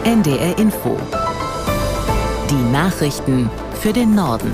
NDR Info. Die Nachrichten für den Norden.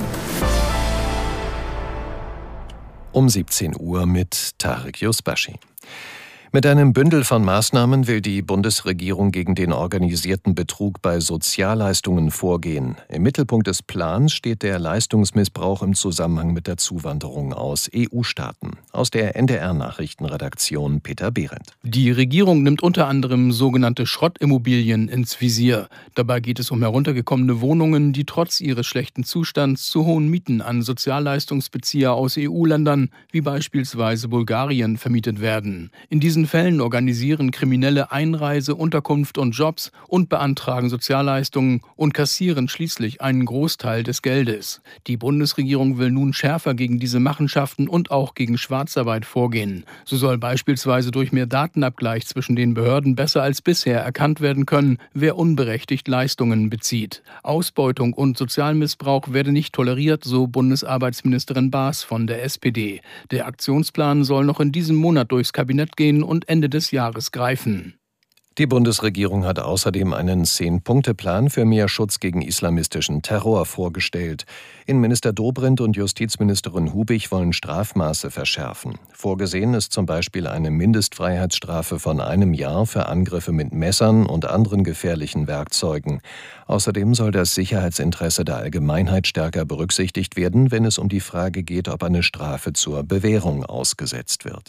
Um 17 Uhr mit Tarek Yusbashi. Mit einem Bündel von Maßnahmen will die Bundesregierung gegen den organisierten Betrug bei Sozialleistungen vorgehen. Im Mittelpunkt des Plans steht der Leistungsmissbrauch im Zusammenhang mit der Zuwanderung aus EU-Staaten. Aus der NDR-Nachrichtenredaktion Peter Behrendt. Die Regierung nimmt unter anderem sogenannte Schrottimmobilien ins Visier. Dabei geht es um heruntergekommene Wohnungen, die trotz ihres schlechten Zustands zu hohen Mieten an Sozialleistungsbezieher aus EU-Ländern, wie beispielsweise Bulgarien, vermietet werden. In diesen Fällen organisieren Kriminelle Einreise, Unterkunft und Jobs und beantragen Sozialleistungen und kassieren schließlich einen Großteil des Geldes. Die Bundesregierung will nun schärfer gegen diese Machenschaften und auch gegen Schwarzarbeit vorgehen. So soll beispielsweise durch mehr Datenabgleich zwischen den Behörden besser als bisher erkannt werden können, wer unberechtigt Leistungen bezieht. Ausbeutung und Sozialmissbrauch werde nicht toleriert, so Bundesarbeitsministerin Baas von der SPD. Der Aktionsplan soll noch in diesem Monat durchs Kabinett gehen und Ende des Jahres greifen. Die Bundesregierung hat außerdem einen 10-Punkte-Plan für mehr Schutz gegen islamistischen Terror vorgestellt. Innenminister Dobrindt und Justizministerin Hubig wollen Strafmaße verschärfen. Vorgesehen ist zum Beispiel eine Mindestfreiheitsstrafe von 1 Jahr für Angriffe mit Messern und anderen gefährlichen Werkzeugen. Außerdem soll das Sicherheitsinteresse der Allgemeinheit stärker berücksichtigt werden, wenn es um die Frage geht, ob eine Strafe zur Bewährung ausgesetzt wird.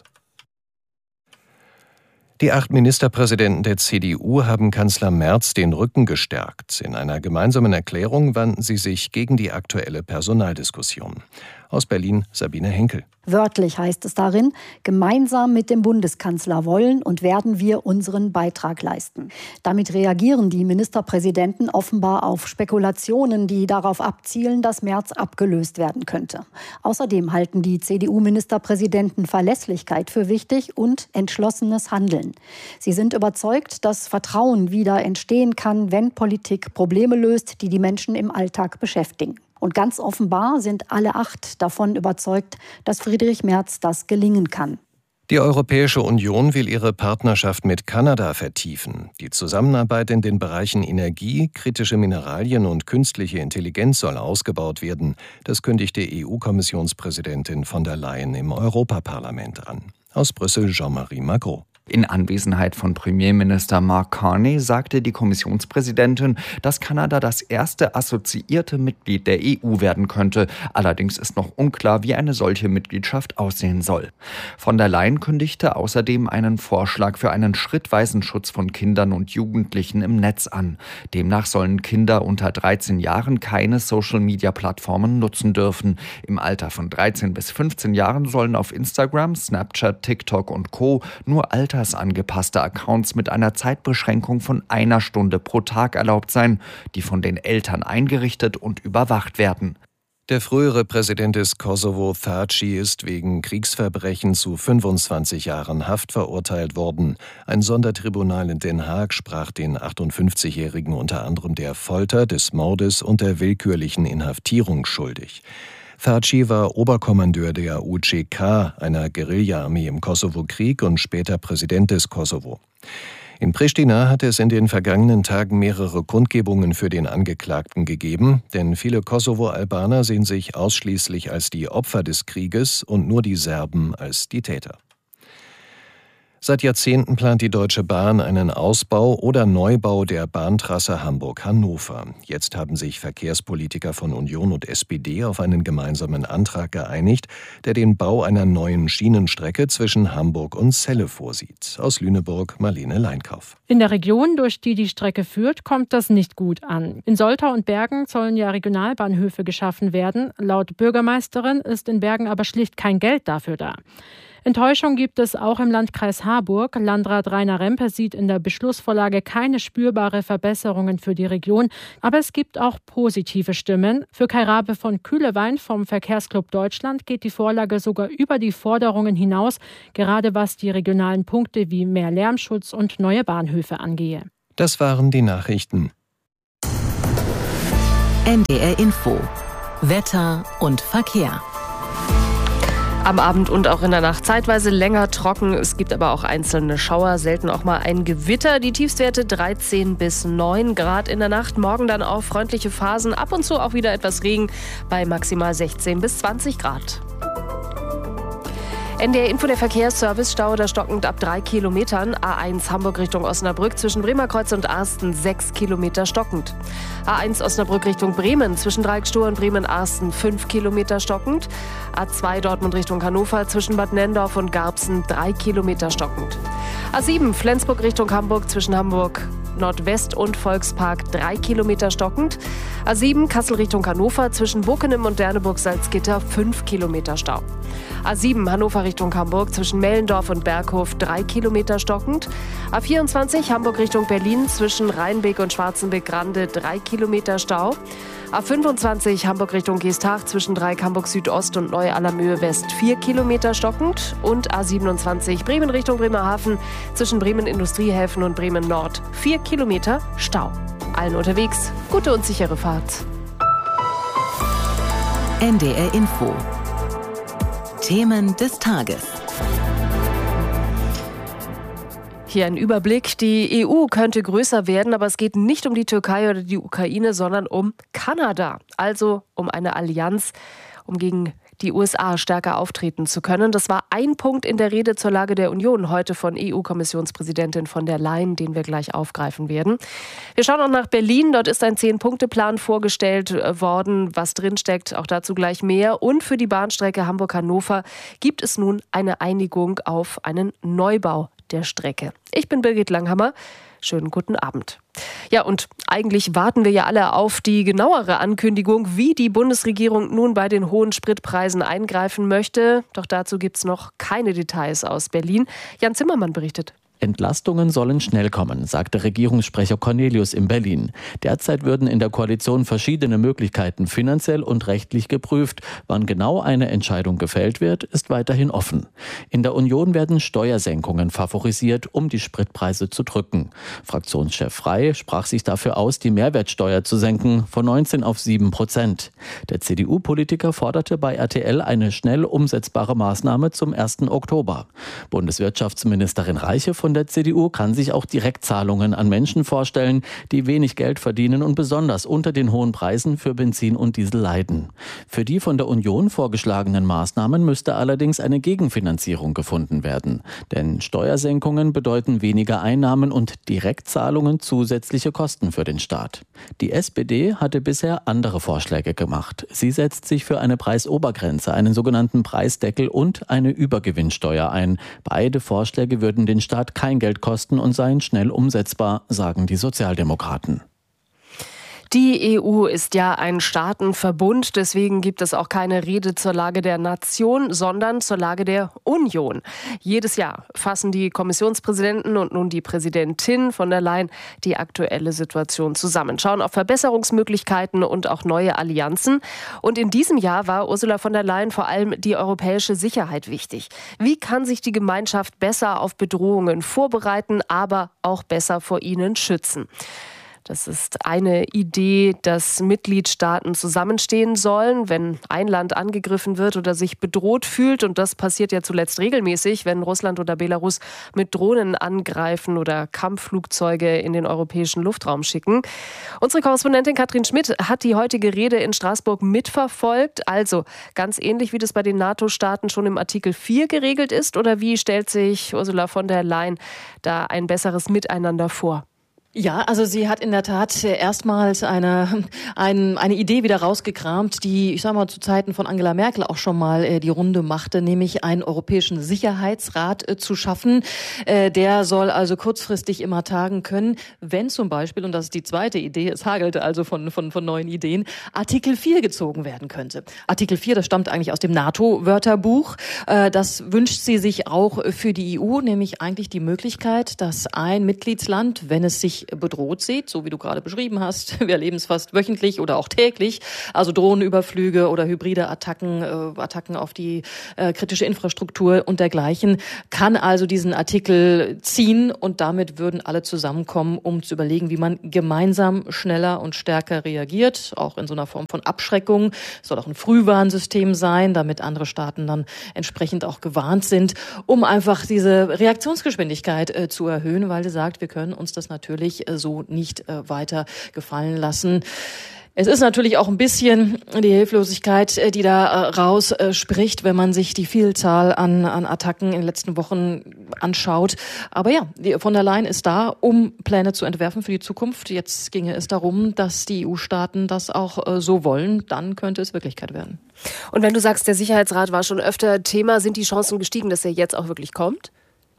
Die 8 Ministerpräsidenten der CDU haben Kanzler Merz den Rücken gestärkt. In einer gemeinsamen Erklärung wandten sie sich gegen die aktuelle Personaldiskussion. Aus Berlin Sabine Henkel. Wörtlich heißt es darin, gemeinsam mit dem Bundeskanzler wollen und werden wir unseren Beitrag leisten. Damit reagieren die Ministerpräsidenten offenbar auf Spekulationen, die darauf abzielen, dass Merz abgelöst werden könnte. Außerdem halten die CDU-Ministerpräsidenten Verlässlichkeit für wichtig und entschlossenes Handeln. Sie sind überzeugt, dass Vertrauen wieder entstehen kann, wenn Politik Probleme löst, die die Menschen im Alltag beschäftigen. Und ganz offenbar sind alle 8 davon überzeugt, dass Friedrich Merz das gelingen kann. Die Europäische Union will ihre Partnerschaft mit Kanada vertiefen. Die Zusammenarbeit in den Bereichen Energie, kritische Mineralien und künstliche Intelligenz soll ausgebaut werden. Das kündigte EU-Kommissionspräsidentin von der Leyen im Europaparlament an. Aus Brüssel Jean-Marie Magro. In Anwesenheit von Premierminister Mark Carney sagte die Kommissionspräsidentin, dass Kanada das erste assoziierte Mitglied der EU werden könnte. Allerdings ist noch unklar, wie eine solche Mitgliedschaft aussehen soll. Von der Leyen kündigte außerdem einen Vorschlag für einen schrittweisen Schutz von Kindern und Jugendlichen im Netz an. Demnach sollen Kinder unter 13 Jahren keine Social-Media-Plattformen nutzen dürfen. Im Alter von 13 bis 15 Jahren sollen auf Instagram, Snapchat, TikTok und Co. nur angepasste Accounts mit einer Zeitbeschränkung von 1 Stunde pro Tag erlaubt sein, die von den Eltern eingerichtet und überwacht werden. Der frühere Präsident des Kosovo, Thaci, ist wegen Kriegsverbrechen zu 25 Jahren Haft verurteilt worden. Ein Sondertribunal in Den Haag sprach den 58-Jährigen unter anderem der Folter, des Mordes und der willkürlichen Inhaftierung schuldig. Thaci war Oberkommandeur der UÇK, einer Guerilla-Armee im Kosovo-Krieg und später Präsident des Kosovo. In Pristina hat es in den vergangenen Tagen mehrere Kundgebungen für den Angeklagten gegeben, denn viele Kosovo-Albaner sehen sich ausschließlich als die Opfer des Krieges und nur die Serben als die Täter. Seit Jahrzehnten plant die Deutsche Bahn einen Ausbau oder Neubau der Bahntrasse Hamburg-Hannover. Jetzt haben sich Verkehrspolitiker von Union und SPD auf einen gemeinsamen Antrag geeinigt, der den Bau einer neuen Schienenstrecke zwischen Hamburg und Celle vorsieht. Aus Lüneburg Marlene Leinkauf. In der Region, durch die die Strecke führt, kommt das nicht gut an. In Soltau und Bergen sollen ja Regionalbahnhöfe geschaffen werden. Laut Bürgermeisterin ist in Bergen aber schlicht kein Geld dafür da. Enttäuschung gibt es auch im Landkreis Harburg. Landrat Rainer Rempe sieht in der Beschlussvorlage keine spürbare Verbesserungen für die Region. Aber es gibt auch positive Stimmen. Für Kai Rabe von Kühlewein vom Verkehrsclub Deutschland geht die Vorlage sogar über die Forderungen hinaus, gerade was die regionalen Punkte wie mehr Lärmschutz und neue Bahnhöfe angehe. Das waren die Nachrichten. NDR Info. Wetter und Verkehr. Am Abend und auch in der Nacht zeitweise länger trocken. Es gibt aber auch einzelne Schauer, selten auch mal ein Gewitter. Die Tiefstwerte 13 bis 9 Grad in der Nacht. Morgen dann auch freundliche Phasen, ab und zu auch wieder etwas Regen bei maximal 16 bis 20 Grad. NDR Info, der Verkehrsservice, Stau oder stockend ab 3 Kilometern. A1 Hamburg Richtung Osnabrück zwischen Bremerkreuz und Arsten 6 Kilometer stockend. A1 Osnabrück Richtung Bremen zwischen Dreieckstohr und Bremen-Arsten 5 Kilometer stockend. A2 Dortmund Richtung Hannover zwischen Bad Nenndorf und Garbsen 3 Kilometer stockend. A7 Flensburg Richtung Hamburg zwischen Hamburg Nordwest und Volkspark 3 Kilometer stockend. A7 Kassel Richtung Hannover zwischen Bockenem und Derneburg-Salzgitter 5 Kilometer Stau. A7 Hannover Richtung Hamburg zwischen Mellendorf und Berghof 3 Kilometer stockend. A24 Hamburg Richtung Berlin zwischen Rheinbeek und Schwarzenbeck-Grande 3 Kilometer Stau. A25 Hamburg Richtung Geesthacht zwischen Dreieck Hamburg Südost und Neu-Allermöhe West 4 Kilometer stockend. Und A27 Bremen Richtung Bremerhaven zwischen Bremen Industriehäfen und Bremen Nord 4 Kilometer Stau. Allen unterwegs gute und sichere Fahrt. NDR Info. Themen des Tages. Hier ein Überblick. Die EU könnte größer werden, aber es geht nicht um die Türkei oder die Ukraine, sondern um Kanada. Also um eine Allianz, um gegen die USA stärker auftreten zu können. Das war ein Punkt in der Rede zur Lage der Union heute von EU-Kommissionspräsidentin von der Leyen, den wir gleich aufgreifen werden. Wir schauen auch nach Berlin. Dort ist ein 10-Punkte-Plan vorgestellt worden, was drinsteckt. Auch dazu gleich mehr. Und für die Bahnstrecke Hamburg-Hannover gibt es nun eine Einigung auf einen Neubau der Strecke. Ich bin Birgit Langhammer. Schönen guten Abend. Ja, und eigentlich warten wir ja alle auf die genauere Ankündigung, wie die Bundesregierung nun bei den hohen Spritpreisen eingreifen möchte. Doch dazu gibt es noch keine Details aus Berlin. Jan Zimmermann berichtet. Entlastungen sollen schnell kommen, sagte Regierungssprecher Cornelius in Berlin. Derzeit würden in der Koalition verschiedene Möglichkeiten finanziell und rechtlich geprüft. Wann genau eine Entscheidung gefällt wird, ist weiterhin offen. In der Union werden Steuersenkungen favorisiert, um die Spritpreise zu drücken. Fraktionschef Frey sprach sich dafür aus, die Mehrwertsteuer zu senken von 19 auf 7%. Der CDU-Politiker forderte bei RTL eine schnell umsetzbare Maßnahme zum 1. Oktober. Bundeswirtschaftsministerin Reiche von der CDU kann sich auch Direktzahlungen an Menschen vorstellen, die wenig Geld verdienen und besonders unter den hohen Preisen für Benzin und Diesel leiden. Für die von der Union vorgeschlagenen Maßnahmen müsste allerdings eine Gegenfinanzierung gefunden werden. Denn Steuersenkungen bedeuten weniger Einnahmen und Direktzahlungen zusätzliche Kosten für den Staat. Die SPD hatte bisher andere Vorschläge gemacht. Sie setzt sich für eine Preisobergrenze, einen sogenannten Preisdeckel und eine Übergewinnsteuer ein. Beide Vorschläge würden den Staat kein Geld kosten und seien schnell umsetzbar, sagen die Sozialdemokraten. Die EU ist ja ein Staatenverbund, deswegen gibt es auch keine Rede zur Lage der Nation, sondern zur Lage der Union. Jedes Jahr fassen die Kommissionspräsidenten und nun die Präsidentin von der Leyen die aktuelle Situation zusammen, schauen auf Verbesserungsmöglichkeiten und auch neue Allianzen. Und in diesem Jahr war Ursula von der Leyen vor allem die europäische Sicherheit wichtig. Wie kann sich die Gemeinschaft besser auf Bedrohungen vorbereiten, aber auch besser vor ihnen schützen? Das ist eine Idee, dass Mitgliedstaaten zusammenstehen sollen, wenn ein Land angegriffen wird oder sich bedroht fühlt. Und das passiert ja zuletzt regelmäßig, wenn Russland oder Belarus mit Drohnen angreifen oder Kampfflugzeuge in den europäischen Luftraum schicken. Unsere Korrespondentin Katrin Schmidt hat die heutige Rede in Straßburg mitverfolgt. Also ganz ähnlich, wie das bei den NATO-Staaten schon im Artikel 4 geregelt ist. Oder wie stellt sich Ursula von der Leyen da ein besseres Miteinander vor? Ja, also sie hat in der Tat erstmals eine Idee wieder rausgekramt, die, ich sag mal, zu Zeiten von Angela Merkel auch schon mal die Runde machte, nämlich einen europäischen Sicherheitsrat zu schaffen. Der soll also kurzfristig immer tagen können, wenn zum Beispiel, und das ist die zweite Idee, es hagelte also von neuen Ideen, Artikel 4 gezogen werden könnte. Artikel 4, das stammt eigentlich aus dem NATO-Wörterbuch. Das wünscht sie sich auch für die EU, nämlich eigentlich die Möglichkeit, dass ein Mitgliedsland, wenn es sich wirklich bedroht sieht, so wie du gerade beschrieben hast. Wir erleben es fast wöchentlich oder auch täglich. Also Drohnenüberflüge oder hybride Attacken auf die kritische Infrastruktur und dergleichen, kann also diesen Artikel ziehen und damit würden alle zusammenkommen, um zu überlegen, wie man gemeinsam schneller und stärker reagiert, auch in so einer Form von Abschreckung. Es soll auch ein Frühwarnsystem sein, damit andere Staaten dann entsprechend auch gewarnt sind, um einfach diese Reaktionsgeschwindigkeit zu erhöhen, weil sie sagt, wir können uns das natürlich so nicht weiter gefallen lassen. Es ist natürlich auch ein bisschen die Hilflosigkeit, die da rausspricht, wenn man sich die Vielzahl an Attacken in den letzten Wochen anschaut. Aber ja, die von der Leyen ist da, um Pläne zu entwerfen für die Zukunft. Jetzt ginge es darum, dass die EU-Staaten das auch so wollen. Dann könnte es Wirklichkeit werden. Und wenn du sagst, der Sicherheitsrat war schon öfter Thema, sind die Chancen gestiegen, dass er jetzt auch wirklich kommt?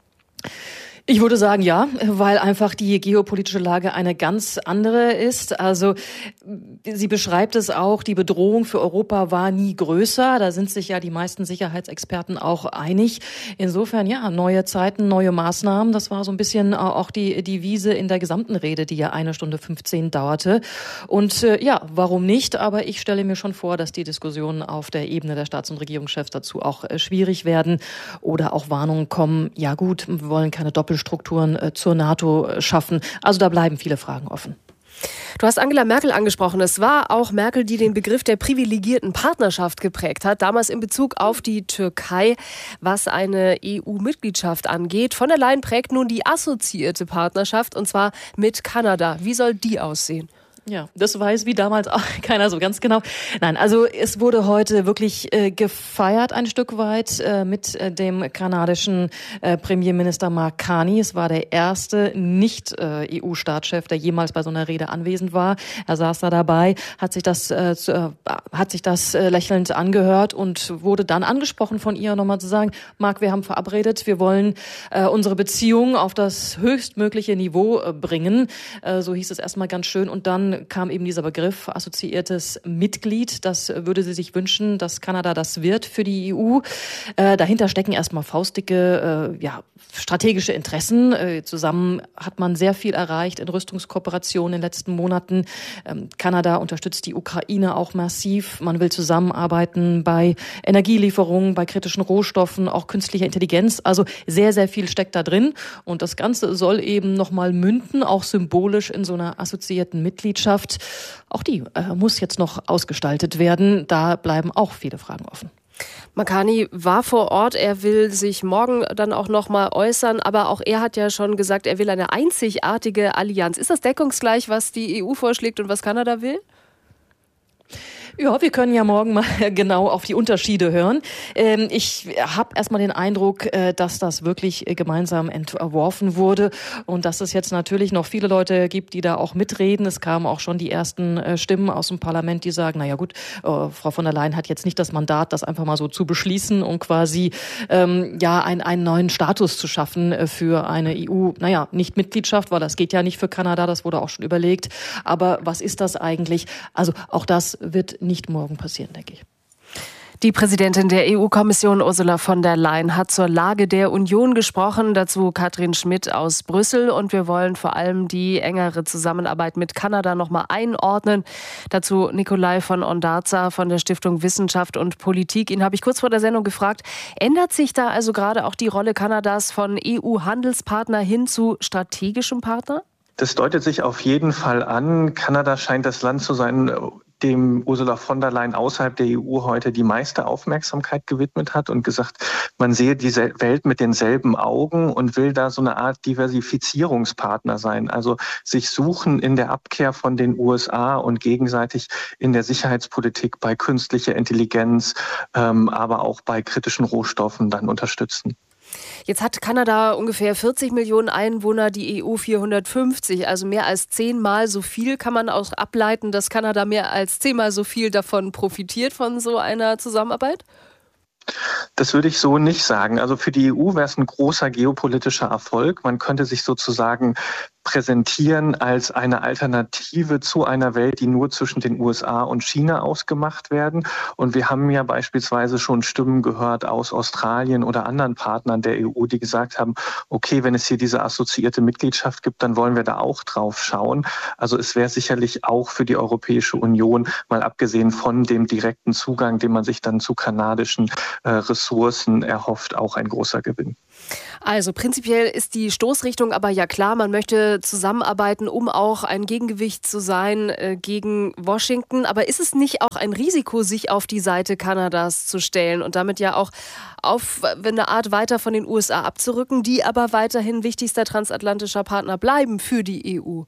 Ich würde sagen, ja, weil einfach die geopolitische Lage eine ganz andere ist. Also sie beschreibt es auch, die Bedrohung für Europa war nie größer. Da sind sich ja die meisten Sicherheitsexperten auch einig. Insofern, ja, neue Zeiten, neue Maßnahmen. Das war so ein bisschen auch die Devise in der gesamten Rede, die ja 1:15 dauerte. Und ja, warum nicht? Aber ich stelle mir schon vor, dass die Diskussionen auf der Ebene der Staats- und Regierungschefs dazu auch schwierig werden oder auch Warnungen kommen. Ja gut, wir wollen keine Doppelstrukturen zur NATO schaffen. Also da bleiben viele Fragen offen. Du hast Angela Merkel angesprochen. Es war auch Merkel, die den Begriff der privilegierten Partnerschaft geprägt hat, damals in Bezug auf die Türkei, was eine EU-Mitgliedschaft angeht. Von der Leyen prägt nun die assoziierte Partnerschaft, und zwar mit Kanada. Wie soll die aussehen? Ja, das weiß wie damals auch keiner so ganz genau. Nein, also es wurde heute wirklich gefeiert ein Stück weit mit dem kanadischen Premierminister Mark Carney. Es war der erste Nicht-EU-Staatschef, der jemals bei so einer Rede anwesend war. Er saß da dabei, hat sich das lächelnd angehört und wurde dann angesprochen von ihr, nochmal zu sagen, Mark, wir haben verabredet, wir wollen unsere Beziehung auf das höchstmögliche Niveau bringen. So hieß es erstmal ganz schön, und dann kam eben dieser Begriff assoziiertes Mitglied. Das würde sie sich wünschen, dass Kanada das wird für die EU. Dahinter stecken erstmal faustdicke, strategische Interessen. Zusammen hat man sehr viel erreicht in Rüstungskooperation in den letzten Monaten. Kanada unterstützt die Ukraine auch massiv. Man will zusammenarbeiten bei Energielieferungen, bei kritischen Rohstoffen, auch künstlicher Intelligenz. Also sehr, sehr viel steckt da drin. Und das Ganze soll eben nochmal münden, auch symbolisch in so einer assoziierten Mitgliedschaft. Auch die muss jetzt noch ausgestaltet werden. Da bleiben auch viele Fragen offen. Carney war vor Ort, er will sich morgen dann auch noch mal äußern, aber auch er hat ja schon gesagt, er will eine einzigartige Allianz. Ist das deckungsgleich, was die EU vorschlägt und was Kanada will? Ja, wir können ja morgen mal genau auf die Unterschiede hören. Ich habe erstmal den Eindruck, dass das wirklich gemeinsam entworfen wurde und dass es jetzt natürlich noch viele Leute gibt, die da auch mitreden. Es kamen auch schon die ersten Stimmen aus dem Parlament, die sagen, naja gut, Frau von der Leyen hat jetzt nicht das Mandat, das einfach mal so zu beschließen und quasi einen neuen Status zu schaffen für eine EU, Nicht-Mitgliedschaft, weil das geht ja nicht für Kanada, das wurde auch schon überlegt. Aber was ist das eigentlich? Also auch das wird nicht morgen passieren, denke ich. Die Präsidentin der EU-Kommission Ursula von der Leyen hat zur Lage der Union gesprochen. Dazu Katrin Schmidt aus Brüssel. Und wir wollen vor allem die engere Zusammenarbeit mit Kanada noch mal einordnen. Dazu Nikolai von Ondarza von der Stiftung Wissenschaft und Politik. Ihn habe ich kurz vor der Sendung gefragt, ändert sich da also gerade auch die Rolle Kanadas von EU-Handelspartner hin zu strategischem Partner? Das deutet sich auf jeden Fall an. Kanada scheint das Land zu sein, dem Ursula von der Leyen außerhalb der EU heute die meiste Aufmerksamkeit gewidmet hat und gesagt, man sehe die Welt mit denselben Augen und will da so eine Art Diversifizierungspartner sein. Also sich suchen in der Abkehr von den USA und gegenseitig in der Sicherheitspolitik bei künstlicher Intelligenz, aber auch bei kritischen Rohstoffen dann unterstützen. Jetzt hat Kanada ungefähr 40 Millionen Einwohner, die EU 450, also mehr als 10-mal so viel. Kann man auch ableiten, dass Kanada mehr als 10-mal so viel davon profitiert von so einer Zusammenarbeit? Das würde ich so nicht sagen. Also für die EU wäre es ein großer geopolitischer Erfolg. Man könnte sich sozusagen präsentieren als eine Alternative zu einer Welt, die nur zwischen den USA und China ausgemacht werden. Und wir haben ja beispielsweise schon Stimmen gehört aus Australien oder anderen Partnern der EU, die gesagt haben, okay, wenn es hier diese assoziierte Mitgliedschaft gibt, dann wollen wir da auch drauf schauen. Also es wäre sicherlich auch für die Europäische Union, mal abgesehen von dem direkten Zugang, den man sich dann zu kanadischen Ressourcen erhofft, auch ein großer Gewinn. Also prinzipiell ist die Stoßrichtung aber ja klar, man möchte zusammenarbeiten, um auch ein Gegengewicht zu sein gegen Washington. Aber ist es nicht auch ein Risiko, sich auf die Seite Kanadas zu stellen und damit ja auch auf eine Art weiter von den USA abzurücken, die aber weiterhin wichtigster transatlantischer Partner bleiben für die EU?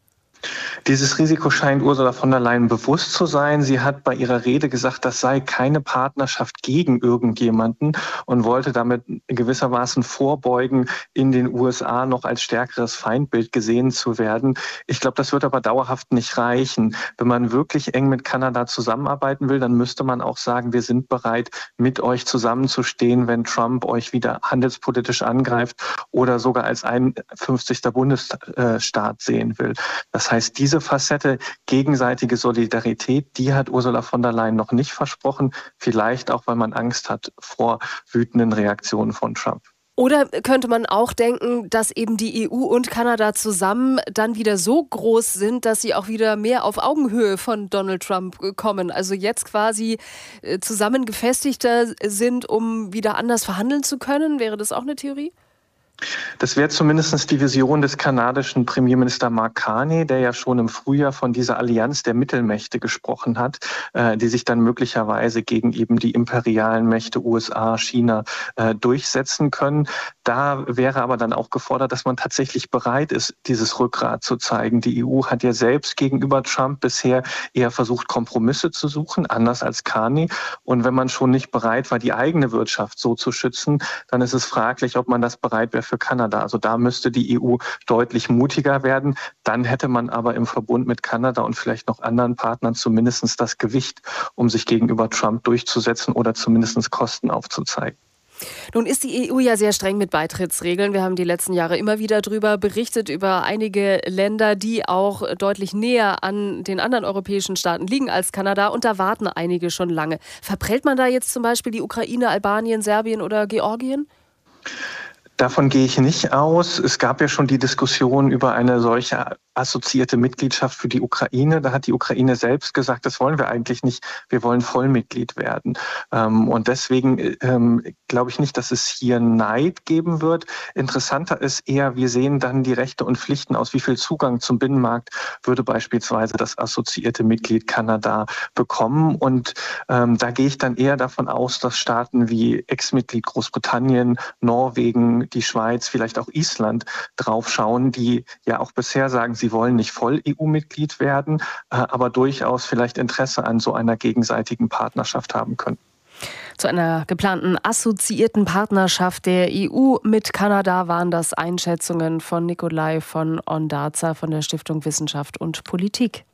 Dieses Risiko scheint Ursula von der Leyen bewusst zu sein. Sie hat bei ihrer Rede gesagt, das sei keine Partnerschaft gegen irgendjemanden und wollte damit gewissermaßen vorbeugen, in den USA noch als stärkeres Feindbild gesehen zu werden. Ich glaube, das wird aber dauerhaft nicht reichen. Wenn man wirklich eng mit Kanada zusammenarbeiten will, dann müsste man auch sagen, wir sind bereit, mit euch zusammenzustehen, wenn Trump euch wieder handelspolitisch angreift oder sogar als 51. Bundesstaat sehen will. Das heißt, diese Facette gegenseitige Solidarität, die hat Ursula von der Leyen noch nicht versprochen. Vielleicht auch, weil man Angst hat vor wütenden Reaktionen von Trump. Oder könnte man auch denken, dass eben die EU und Kanada zusammen dann wieder so groß sind, dass sie auch wieder mehr auf Augenhöhe von Donald Trump kommen? Also jetzt quasi zusammen gefestigter sind, um wieder anders verhandeln zu können? Wäre das auch eine Theorie? Das wäre zumindest die Vision des kanadischen Premierminister Mark Carney, der ja schon im Frühjahr von dieser Allianz der Mittelmächte gesprochen hat, die sich dann möglicherweise gegen eben die imperialen Mächte USA, China durchsetzen können. Da wäre aber dann auch gefordert, dass man tatsächlich bereit ist, dieses Rückgrat zu zeigen. Die EU hat ja selbst gegenüber Trump bisher eher versucht, Kompromisse zu suchen, anders als Carney. Und wenn man schon nicht bereit war, die eigene Wirtschaft so zu schützen, dann ist es fraglich, ob man das bereit wäre für Kanada. Also da müsste die EU deutlich mutiger werden. Dann hätte man aber im Verbund mit Kanada und vielleicht noch anderen Partnern zumindest das Gewicht, um sich gegenüber Trump durchzusetzen oder zumindest Kosten aufzuzeigen. Nun ist die EU ja sehr streng mit Beitrittsregeln. Wir haben die letzten Jahre immer wieder darüber berichtet, über einige Länder, die auch deutlich näher an den anderen europäischen Staaten liegen als Kanada. Und da warten einige schon lange. Verprellt man da jetzt zum Beispiel die Ukraine, Albanien, Serbien oder Georgien? Davon gehe ich nicht aus. Es gab ja schon die Diskussion über eine solche assoziierte Mitgliedschaft für die Ukraine. Da hat die Ukraine selbst gesagt, das wollen wir eigentlich nicht. Wir wollen Vollmitglied werden. Und deswegen glaube ich nicht, dass es hier Neid geben wird. Interessanter ist eher, wir sehen dann die Rechte und Pflichten aus. Wie viel Zugang zum Binnenmarkt würde beispielsweise das assoziierte Mitglied Kanada bekommen? Und da gehe ich dann eher davon aus, dass Staaten wie Ex-Mitglied Großbritannien, Norwegen, die Schweiz, vielleicht auch Island draufschauen, die ja auch bisher sagen, sie wollen nicht voll EU-Mitglied werden, aber durchaus vielleicht Interesse an so einer gegenseitigen Partnerschaft haben können. Zu einer geplanten assoziierten Partnerschaft der EU mit Kanada waren das Einschätzungen von Nikolai von Ondarza von der Stiftung Wissenschaft und Politik.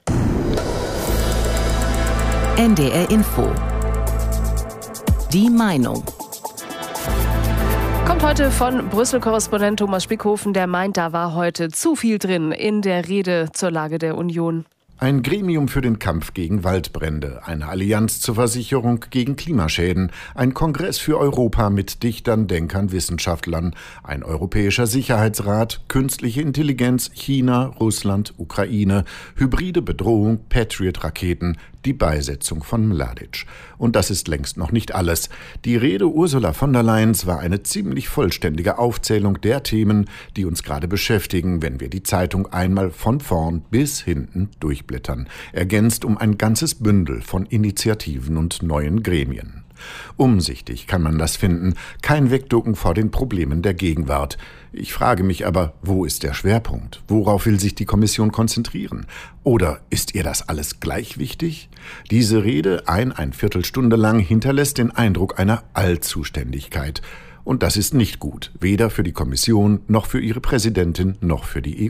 NDR Info. Die Meinung. Kommt heute von Brüssel-Korrespondent Thomas Spickhofen, der meint, da war heute zu viel drin in der Rede zur Lage der Union. Ein Gremium für den Kampf gegen Waldbrände, eine Allianz zur Versicherung gegen Klimaschäden, ein Kongress für Europa mit Dichtern, Denkern, Wissenschaftlern, ein europäischer Sicherheitsrat, künstliche Intelligenz, China, Russland, Ukraine, hybride Bedrohung, Patriot-Raketen, die Beisetzung von Mladic. Und das ist längst noch nicht alles. Die Rede Ursula von der Leyens war eine ziemlich vollständige Aufzählung der Themen, die uns gerade beschäftigen, wenn wir die Zeitung einmal von vorn bis hinten durchblättern, ergänzt um ein ganzes Bündel von Initiativen und neuen Gremien. Umsichtig kann man das finden, kein Wegducken vor den Problemen der Gegenwart. Ich frage mich aber, wo ist der Schwerpunkt? Worauf will sich die Kommission konzentrieren? Oder ist ihr das alles gleich wichtig? Diese Rede, eine Viertelstunde lang, hinterlässt den Eindruck einer Allzuständigkeit. Und das ist nicht gut, weder für die Kommission, noch für ihre Präsidentin, noch für die EU.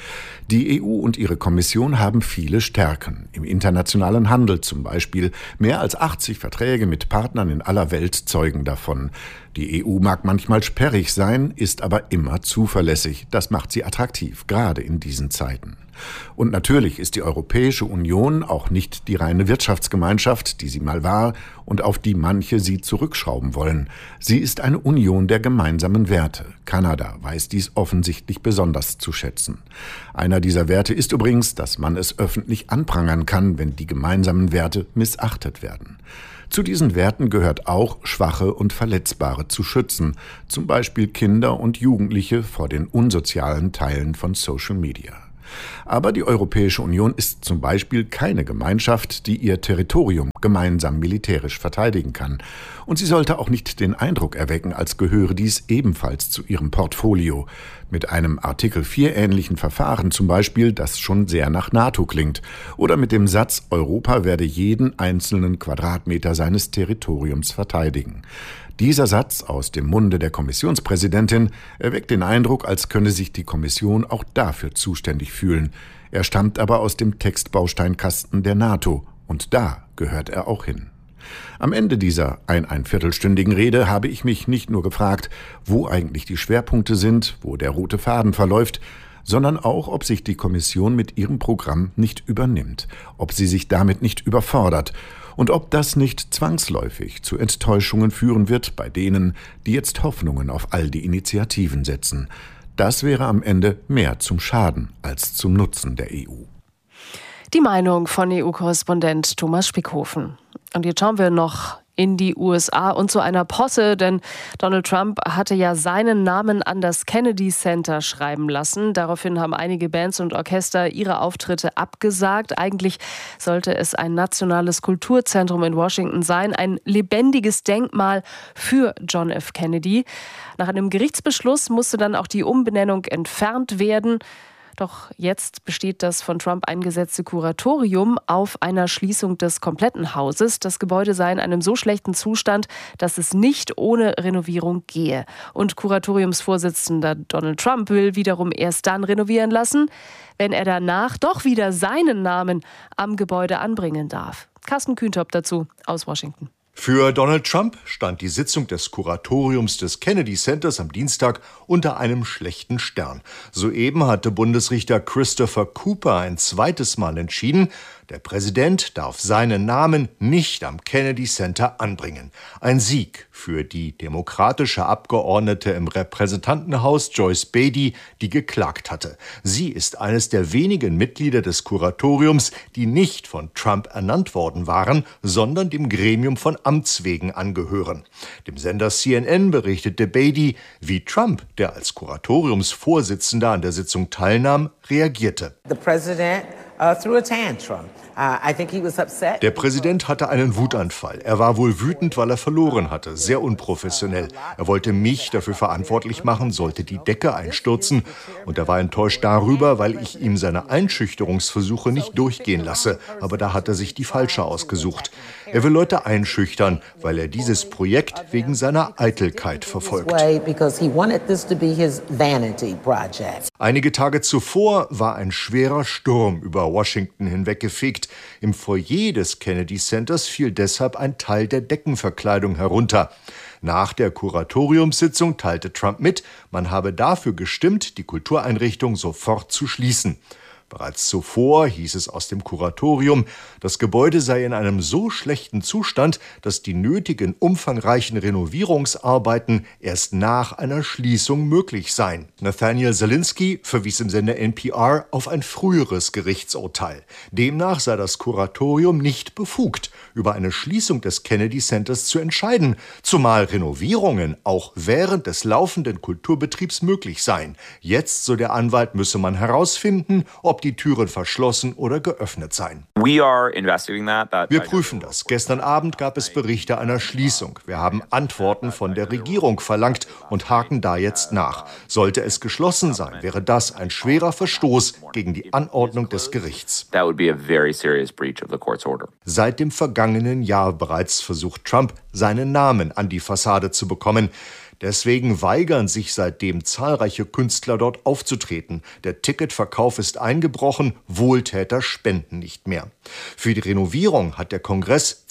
Die EU und ihre Kommission haben viele Stärken. Im internationalen Handel zum Beispiel. Mehr als 80 Verträge mit Partnern in aller Welt zeugen davon. Die EU mag manchmal sperrig sein, ist aber immer zuverlässig. Das macht sie attraktiv, gerade in diesen Zeiten. Und natürlich ist die Europäische Union auch nicht die reine Wirtschaftsgemeinschaft, die sie mal war und auf die manche sie zurückschrauben wollen. Sie ist eine Union der gemeinsamen Werte. Kanada weiß dies offensichtlich besonders zu schätzen. Einer dieser Werte ist übrigens, dass man es öffentlich anprangern kann, wenn die gemeinsamen Werte missachtet werden. Zu diesen Werten gehört auch, Schwache und Verletzbare zu schützen, zum Beispiel Kinder und Jugendliche vor den unsozialen Teilen von Social Media. Aber die Europäische Union ist zum Beispiel keine Gemeinschaft, die ihr Territorium gemeinsam militärisch verteidigen kann. Und sie sollte auch nicht den Eindruck erwecken, als gehöre dies ebenfalls zu ihrem Portfolio. Mit einem Artikel 4 ähnlichen Verfahren zum Beispiel, das schon sehr nach NATO klingt. Oder mit dem Satz, Europa werde jeden einzelnen Quadratmeter seines Territoriums verteidigen. Dieser Satz aus dem Munde der Kommissionspräsidentin erweckt den Eindruck, als könne sich die Kommission auch dafür zuständig fühlen. Er stammt aber aus dem Textbausteinkasten der NATO und da gehört er auch hin. Am Ende dieser einviertelstündigen Rede habe ich mich nicht nur gefragt, wo eigentlich die Schwerpunkte sind, wo der rote Faden verläuft, sondern auch, ob sich die Kommission mit ihrem Programm nicht übernimmt, ob sie sich damit nicht überfordert und ob das nicht zwangsläufig zu Enttäuschungen führen wird bei denen, die jetzt Hoffnungen auf all die Initiativen setzen. Das wäre am Ende mehr zum Schaden als zum Nutzen der EU. Die Meinung von EU-Korrespondent Thomas Spickhofen. Und jetzt schauen wir noch in die USA und zu einer Posse, denn Donald Trump hatte ja seinen Namen an das Kennedy Center schreiben lassen. Daraufhin haben einige Bands und Orchester ihre Auftritte abgesagt. Eigentlich sollte es ein nationales Kulturzentrum in Washington sein, ein lebendiges Denkmal für John F. Kennedy. Nach einem Gerichtsbeschluss musste dann auch die Umbenennung entfernt werden. Doch jetzt besteht das von Trump eingesetzte Kuratorium auf einer Schließung des kompletten Hauses. Das Gebäude sei in einem so schlechten Zustand, dass es nicht ohne Renovierung gehe. Und Kuratoriumsvorsitzender Donald Trump will wiederum erst dann renovieren lassen, wenn er danach doch wieder seinen Namen am Gebäude anbringen darf. Carsten Kühntop dazu aus Washington. Für Donald Trump stand die Sitzung des Kuratoriums des Kennedy Centers am Dienstag unter einem schlechten Stern. Soeben hatte Bundesrichter Christopher Cooper ein zweites Mal entschieden, der Präsident darf seinen Namen nicht am Kennedy Center anbringen. Ein Sieg für die demokratische Abgeordnete im Repräsentantenhaus Joyce Beatty, die geklagt hatte. Sie ist eines der wenigen Mitglieder des Kuratoriums, die nicht von Trump ernannt worden waren, sondern dem Gremium von Amts wegen angehören. Dem Sender CNN berichtete Beatty, wie Trump, der als Kuratoriumsvorsitzender an der Sitzung teilnahm, reagierte. The president threw a tantrum. Der Präsident hatte einen Wutanfall. Er war wohl wütend, weil er verloren hatte. Sehr unprofessionell. Er wollte mich dafür verantwortlich machen, sollte die Decke einstürzen. Und er war enttäuscht darüber, weil ich ihm seine Einschüchterungsversuche nicht durchgehen lasse. Aber da hat er sich die falsche ausgesucht. Er will Leute einschüchtern, weil er dieses Projekt wegen seiner Eitelkeit verfolgt. Einige Tage zuvor war ein schwerer Sturm über Washington hinweggefegt. Im Foyer des Kennedy Centers fiel deshalb ein Teil der Deckenverkleidung herunter. Nach der Kuratoriumssitzung teilte Trump mit, man habe dafür gestimmt, die Kultureinrichtung sofort zu schließen. Bereits zuvor hieß es aus dem Kuratorium, das Gebäude sei in einem so schlechten Zustand, dass die nötigen umfangreichen Renovierungsarbeiten erst nach einer Schließung möglich seien. Nathaniel Zelinsky verwies im Sender NPR auf ein früheres Gerichtsurteil. Demnach sei das Kuratorium nicht befugt, über eine Schließung des Kennedy Centers zu entscheiden, zumal Renovierungen auch während des laufenden Kulturbetriebs möglich seien. Jetzt, so der Anwalt, müsse man herausfinden, ob die Türen verschlossen oder geöffnet seien. Wir prüfen das. Gestern Abend gab es Berichte einer Schließung. Wir haben Antworten von der Regierung verlangt und haken da jetzt nach. Sollte es geschlossen sein, wäre das ein schwerer Verstoß gegen die Anordnung des Gerichts. Seit dem vergangenen Jahr bereits versucht Trump, seinen Namen an die Fassade zu bekommen. Deswegen weigern sich seitdem zahlreiche Künstler dort aufzutreten. Der Ticketverkauf ist eingebrochen, Wohltäter spenden nicht mehr. Für die Renovierung hat der Kongress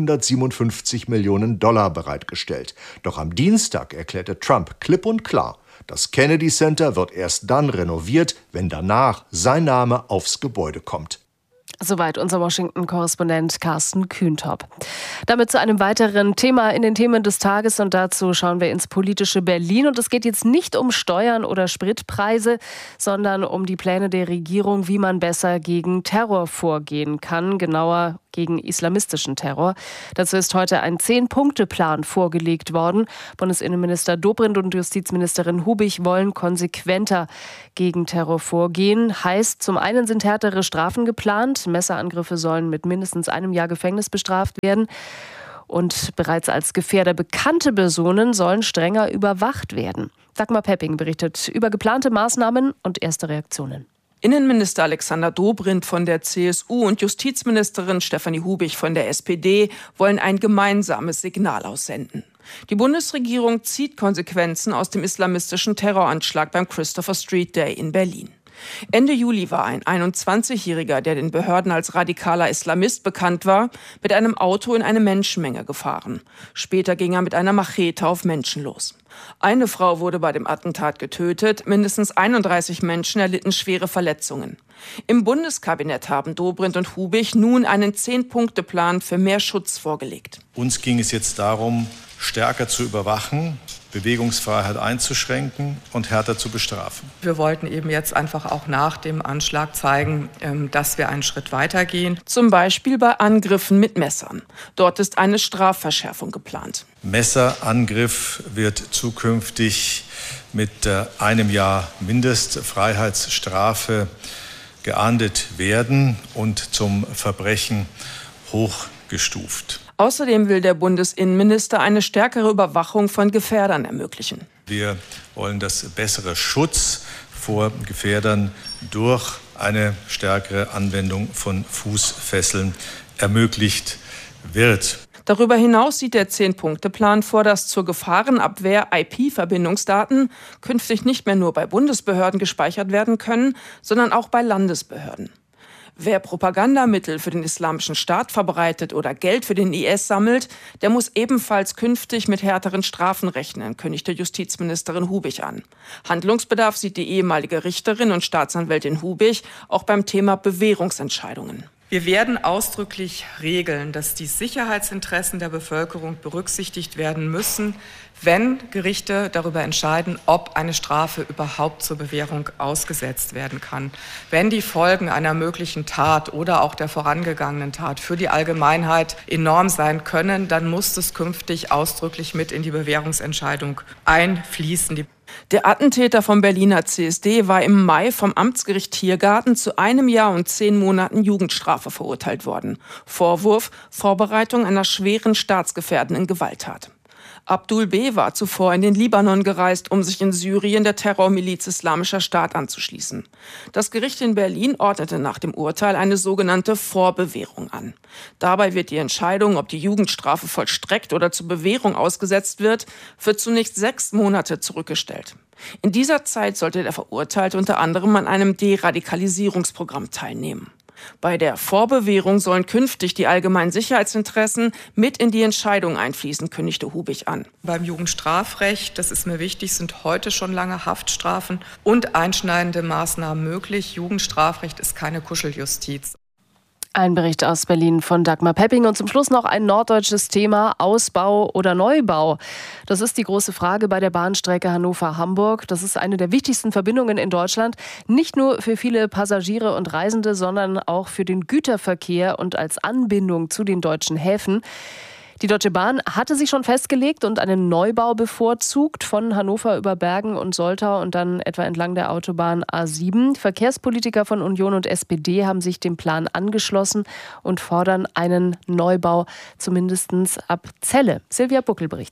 257 Millionen $ bereitgestellt. Doch am Dienstag erklärte Trump klipp und klar, das Kennedy Center wird erst dann renoviert, wenn danach sein Name aufs Gebäude kommt. Soweit unser Washington-Korrespondent Carsten Kühntop. Damit zu einem weiteren Thema in den Themen des Tages und dazu schauen wir ins politische Berlin. Und es geht jetzt nicht um Steuern oder Spritpreise, sondern um die Pläne der Regierung, wie man besser gegen Terror vorgehen kann, genauer gegen islamistischen Terror. Dazu ist heute ein 10-Punkte-Plan vorgelegt worden. Bundesinnenminister Dobrindt und Justizministerin Hubig wollen konsequenter gegen Terror vorgehen. Heißt, zum einen sind härtere Strafen geplant. Messerangriffe sollen mit mindestens 1 Jahr Gefängnis bestraft werden. Und bereits als Gefährder bekannte Personen sollen strenger überwacht werden. Dagmar Pepping berichtet über geplante Maßnahmen und erste Reaktionen. Innenminister Alexander Dobrindt von der CSU und Justizministerin Stefanie Hubig von der SPD wollen ein gemeinsames Signal aussenden. Die Bundesregierung zieht Konsequenzen aus dem islamistischen Terroranschlag beim Christopher Street Day in Berlin. Ende Juli war ein 21-Jähriger, der den Behörden als radikaler Islamist bekannt war, mit einem Auto in eine Menschenmenge gefahren. Später ging er mit einer Machete auf Menschen los. Eine Frau wurde bei dem Attentat getötet, mindestens 31 Menschen erlitten schwere Verletzungen. Im Bundeskabinett haben Dobrindt und Hubig nun einen 10-Punkte-Plan für mehr Schutz vorgelegt. Uns ging es jetzt darum, stärker zu überwachen, Bewegungsfreiheit einzuschränken und härter zu bestrafen. Wir wollten eben jetzt einfach auch nach dem Anschlag zeigen, dass wir einen Schritt weitergehen. Zum Beispiel bei Angriffen mit Messern. Dort ist eine Strafverschärfung geplant. Messerangriff wird zukünftig mit 1 Jahr Mindestfreiheitsstrafe geahndet werden und zum Verbrechen hochgestuft. Außerdem will der Bundesinnenminister eine stärkere Überwachung von Gefährdern ermöglichen. Wir wollen, dass bessere Schutz vor Gefährdern durch eine stärkere Anwendung von Fußfesseln ermöglicht wird. Darüber hinaus sieht der 10-Punkte-Plan vor, dass zur Gefahrenabwehr IP-Verbindungsdaten künftig nicht mehr nur bei Bundesbehörden gespeichert werden können, sondern auch bei Landesbehörden. Wer Propagandamittel für den Islamischen Staat verbreitet oder Geld für den IS sammelt, der muss ebenfalls künftig mit härteren Strafen rechnen, kündigte Justizministerin Hubig an. Handlungsbedarf sieht die ehemalige Richterin und Staatsanwältin Hubig auch beim Thema Bewährungsentscheidungen. Wir werden ausdrücklich regeln, dass die Sicherheitsinteressen der Bevölkerung berücksichtigt werden müssen, wenn Gerichte darüber entscheiden, ob eine Strafe überhaupt zur Bewährung ausgesetzt werden kann. Wenn die Folgen einer möglichen Tat oder auch der vorangegangenen Tat für die Allgemeinheit enorm sein können, dann muss es künftig ausdrücklich mit in die Bewährungsentscheidung einfließen. Der Attentäter vom Berliner CSD war im Mai vom Amtsgericht Tiergarten zu 1 Jahr und 10 Monaten Jugendstrafe verurteilt worden. Vorwurf: Vorbereitung einer schweren staatsgefährdenden Gewalttat. Abdul B. war zuvor in den Libanon gereist, um sich in Syrien der Terrormiliz Islamischer Staat anzuschließen. Das Gericht in Berlin ordnete nach dem Urteil eine sogenannte Vorbewährung an. Dabei wird die Entscheidung, ob die Jugendstrafe vollstreckt oder zur Bewährung ausgesetzt wird, für zunächst 6 Monate zurückgestellt. In dieser Zeit sollte der Verurteilte unter anderem an einem Deradikalisierungsprogramm teilnehmen. Bei der Vorbewährung sollen künftig die allgemeinen Sicherheitsinteressen mit in die Entscheidung einfließen, kündigte Hubig an. Beim Jugendstrafrecht, das ist mir wichtig, sind heute schon lange Haftstrafen und einschneidende Maßnahmen möglich. Jugendstrafrecht ist keine Kuscheljustiz. Ein Bericht aus Berlin von Dagmar Pepping. Und zum Schluss noch ein norddeutsches Thema: Ausbau oder Neubau. Das ist die große Frage bei der Bahnstrecke Hannover-Hamburg. Das ist eine der wichtigsten Verbindungen in Deutschland. Nicht nur für viele Passagiere und Reisende, sondern auch für den Güterverkehr und als Anbindung zu den deutschen Häfen. Die Deutsche Bahn hatte sich schon festgelegt und einen Neubau bevorzugt von Hannover über Bergen und Soltau und dann etwa entlang der Autobahn A7. Verkehrspolitiker von Union und SPD haben sich dem Plan angeschlossen und fordern einen Neubau zumindest ab Celle. Silvia Buckel berichtet.